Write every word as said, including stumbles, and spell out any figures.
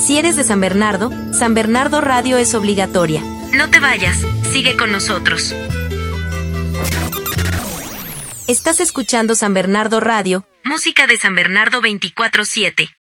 Si eres de San Bernardo, San Bernardo Radio es obligatoria. No te vayas, sigue con nosotros. Estás escuchando San Bernardo Radio, música de San Bernardo veinticuatro siete.